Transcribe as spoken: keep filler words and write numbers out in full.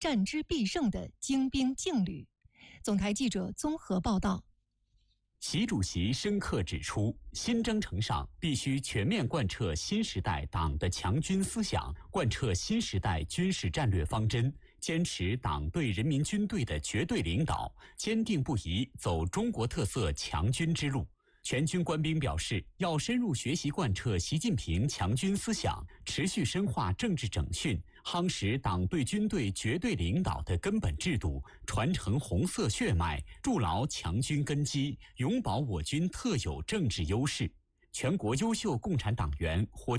战之必胜的精兵劲旅。总台记者综合报道。 习主席深刻指出，新征程上必须全面贯彻新时代党的强军思想，贯彻新时代军事战略方针，坚持党对人民军队的绝对领导，坚定不移走中国特色强军之路。全军官兵表示，要深入学习贯彻习近平强军思想，持续深化政治整训，夯实党对军队绝对领导的根本制度，传承红色血脉，筑牢强军根基，永保我军特有政治优势。全国优秀共产党员获